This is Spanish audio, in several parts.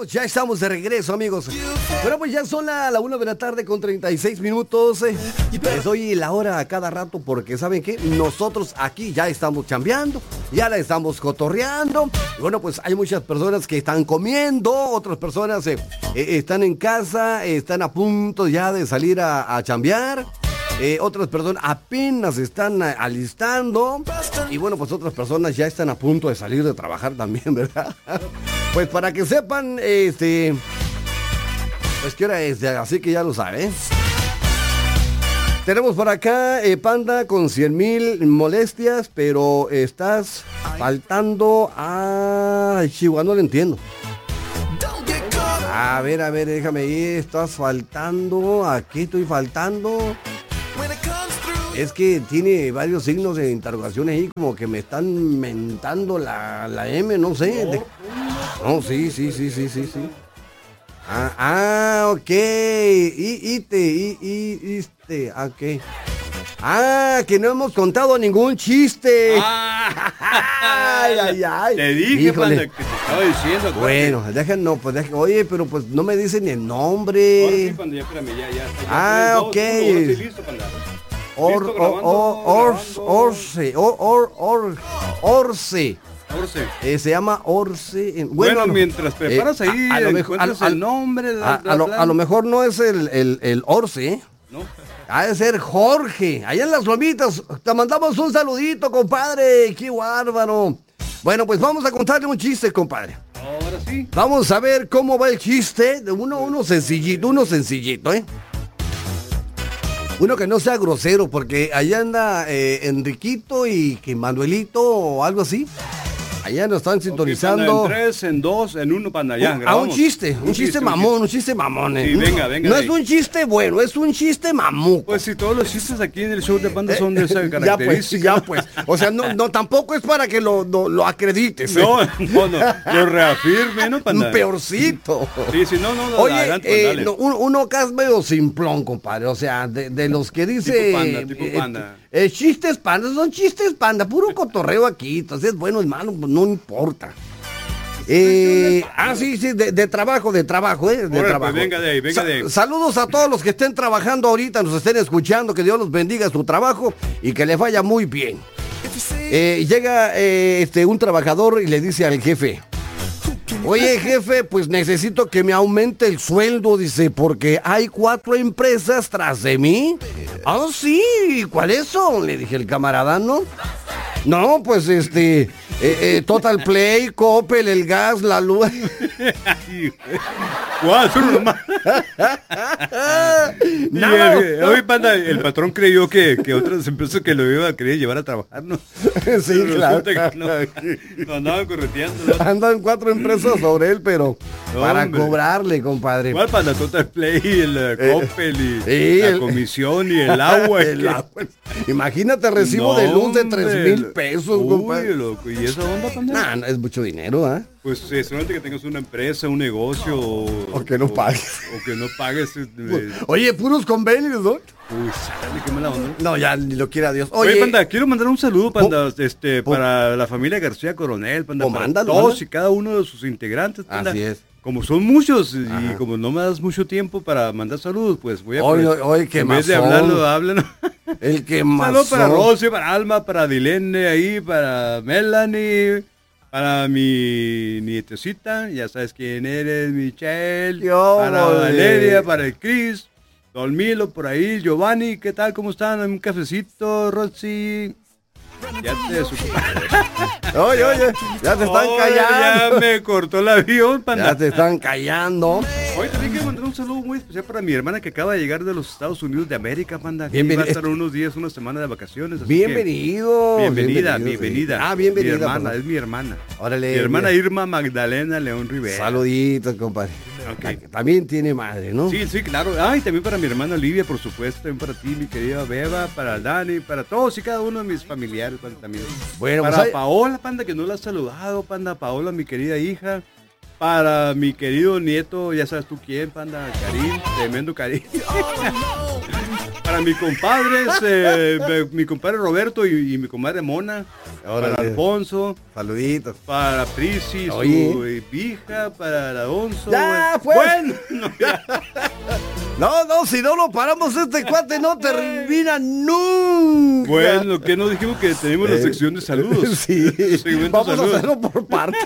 Ya estamos de regreso, amigos. Bueno, pues ya son la 1 de la tarde con 36 minutos. Les doy la hora a cada rato porque, ¿saben qué? Nosotros aquí ya estamos chambeando, ya la estamos cotorreando. Y bueno, pues hay muchas personas que están comiendo, otras personas están en casa, están a punto ya de salir a chambear. Otras personas apenas están alistando. Y bueno, pues otras personas ya están a punto de salir de trabajar también, ¿verdad? Pues para que sepan, pues qué hora es, así que ya lo saben. Tenemos por acá, Panda, con 100,000 molestias, pero estás faltando a Chihuahua, no lo entiendo. A ver, déjame ir, estás faltando, aquí estoy faltando. Es que tiene varios signos de interrogación ahí, como que me están mentando la M, no sé. No, sí. Ok. Ok. Que no hemos contado ningún chiste. Ay. Te dije, Panda, que te estaba diciendo. Bueno, oye, pero pues no me dicen el nombre. Ahora sí, Panda, ya, espérame, ya. Ok. Ahora sí, listo, Panda. Orce. Se llama Orce. Bueno, mientras preparas ahí, encuentras el nombre. A lo mejor no es el Orce, ¿no? Ha de ser Jorge. Allá en las Lomitas. Te mandamos un saludito, compadre. Qué bárbaro. Bueno, pues vamos a contarle un chiste, compadre. Ahora sí. Vamos a ver cómo va el chiste. Uno sencillito, Uno que no sea grosero, porque allá anda Enriquito y que Manuelito o algo así. Allá nos están sintonizando. Okay, en 3, en 2, en 1, Panda, ya. Un chiste mamón. Sí, venga. No es un chiste bueno, es un chiste mamuco. Pues si todos los chistes aquí en el show de Panda son de esa característica. Ya pues. O sea, no tampoco es para que lo acredites. No, lo reafirme, ¿no, Panda? Un peorcito. Sí, no. Oye, adelante, uno acá es medio simplón, compadre. O sea, de los que dice... Tipo Panda. Chistes Panda, son chistes Panda, puro cotorreo aquí. Entonces, bueno, hermano, pues no importa. Sí, de trabajo, de trabajo. Pues venga de ahí. Saludos a todos los que estén trabajando ahorita, nos estén escuchando, que Dios los bendiga su trabajo y que les vaya muy bien. Llega un trabajador y le dice al jefe: oye, jefe, pues necesito que me aumente el sueldo, dice, porque hay 4 empresas tras de mí. Ah, sí, ¿cuáles son? Le dije el camarada, ¿no? No, pues Total Play, Coppel, el gas, la luz. Hoy, Panda, el patrón creyó que otras empresas que lo iba a querer llevar a trabajar, ¿no? Sí, claro. No andaban correteando. Andan 4 empresas sobre él, pero para cobrarle, compadre. ¿Cuál, Panda? Total Play, el Coppel y la comisión y el agua. Imagínate, recibo de luz de 3,000 pesos, compadre. Loco. ¿Y esa onda, Panda? No, es mucho dinero, ¿eh? Pues solamente que tengas una empresa, un negocio. O que no pagues. O que no pagues. Oye, puros convenios, ¿no? Uy, sale, qué mala onda. No, ya ni lo quiera Dios. Oye, Panda, quiero mandar un saludo, Panda, para la familia García Coronel, Panda, para todos y cada uno de sus integrantes, Panda. Así es. Como son muchos y como no me das mucho tiempo para mandar saludos, pues voy a... Oye, que en vez de hablarlo, hablan. El que más. Saludos para Rosy, para Alma, para Dilene ahí, para Melanie, para mi nietecita, ya sabes quién eres, Michelle, para Valeria, para el Chris, Don Milo por ahí, Giovanni, ¿qué tal? ¿Cómo están? Un cafecito, Rosy. Ya te Oye, ya te están callando. Ya me cortó el avión, Panda. Ya te están callando. Hoy también quiero mandar un saludo muy especial para mi hermana que acaba de llegar de los Estados Unidos de América, Panda. Bienvenido. Va a estar unos días, una semana de vacaciones. Así bienvenido. Bienvenida. Sí. Bienvenida. Mi hermana, es mi hermana. Órale. Mi hermana Irma Magdalena León Rivera. Saluditos, compadre. Okay. También tiene madre, ¿no? Sí, claro. Ay, también para mi hermana Olivia, por supuesto. También para ti, mi querida Beba, para Dani, para todos y cada uno de mis familiares, Panda, también. Bueno, para pues Paola, Panda, que no la has saludado, Panda. Paola, mi querida hija. Para mi querido nieto, ya sabes tú quién, Panda, Karim, tremendo Karim. Para Para mis compadres, mi compadre Roberto y mi comadre Mona. Órale. Para Alfonso. Saluditos. Para Prisi, su hija, para Alonso. Ya, pues. Bueno, no, ya. No, si no lo paramos, este cuate no termina nunca. Bueno, que nos dijimos que tenemos la sección de saludos. Sí, vamos saludos. a hacerlo por parte.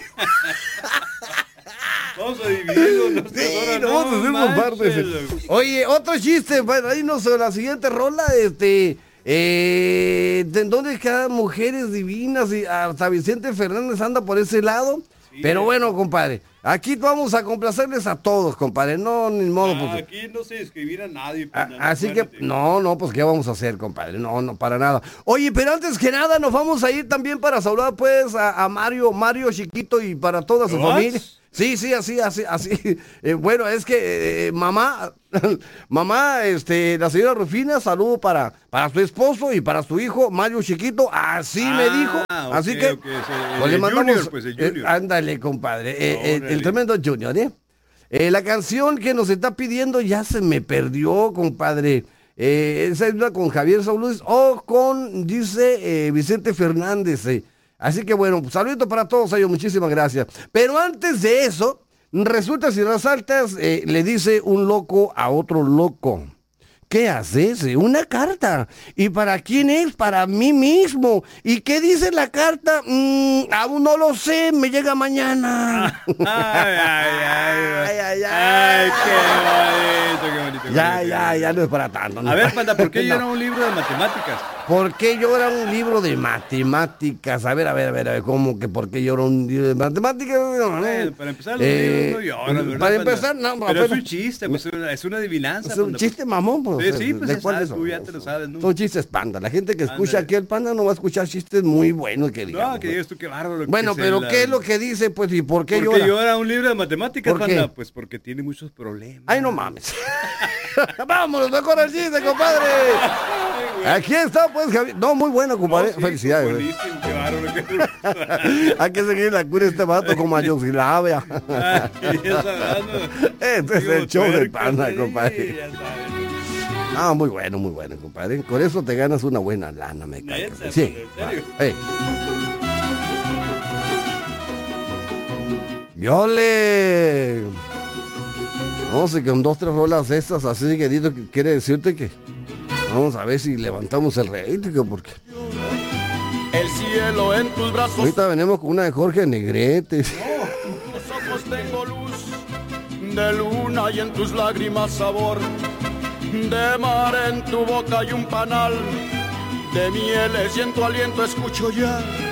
Vamos a dividirlo. Vamos a hacer por partes. Oye, otro chiste, para irnos a la siguiente rola, ¿de dónde quedan mujeres divinas? Y hasta Vicente Fernández anda por ese lado. Sí, pero bueno, compadre, aquí vamos a complacerles a todos, compadre, no, ni modo. Pues, aquí no se escribirá nadie. Así que, no, pues, ¿qué vamos a hacer, compadre? No, para nada. Oye, pero antes que nada, nos vamos a ir también para saludar, pues, a Mario Chiquito y para toda su familia. Sí, así. Bueno, es que mamá, la señora Rufina, saludo para su esposo y para su hijo, Mario Chiquito, así me dijo. Así que, pues, le mandamos, el Junior. Ándale, compadre, el tremendo Junior, la canción que nos está pidiendo ya se me perdió, compadre. Esa es una con Javier Saúl o con, dice, Vicente Fernández, Así que bueno, saludito para todos ellos, muchísimas gracias. Pero antes de eso, resulta si resaltas, le dice un loco a otro loco. ¿Qué haces? Una carta. ¿Y para quién es? Para mí mismo. ¿Y qué dice la carta? Aún no lo sé, me llega mañana. Ay, qué bonito. Ya no es para tanto. A ver, Panda, ¿por qué llora un libro de matemáticas? ¿Por qué llora un libro de matemáticas? A ver, ¿cómo que por qué llora un libro de matemáticas? Para empezar, los libros no lloran, ¿verdad, para Panda? empezar, no. Pero es un chiste, pues es una adivinanza. Es un chiste mamón, pues. Sí, pues tú ya te lo sabes, ¿no? Son chistes Panda. La gente que escucha aquí el Panda no va a escuchar chistes muy buenos que digamos. No, que digas tú qué bárbaro. Bueno, pero ¿qué es lo que dice, pues, y por qué llora? ¿Por qué llora un libro de matemáticas, ¿Por qué? Panda? Pues porque tiene muchos problemas. Ay, no mames. Vámonos, mejor el chiste, compadre. Aquí está, pues, Javier. No, muy bueno, compadre. Sí, felicidades. buenísimo, qué bárbaro. Hay que seguir la cura este vato como a Yugoslavia. Este es el show del Panda, compadre. Ah, muy bueno, compadre. Con eso te ganas una buena lana, me cae. Sí. No sé, con 2, 3 rolas estas, así que quiere decirte que vamos a ver si levantamos el rating, porque el cielo en tus brazos. Ahorita venimos con una de Jorge Negrete. Los ojos tengo luz de luna y en tus lágrimas sabor de mar, en tu boca y un panal de mieles y en tu aliento escucho ya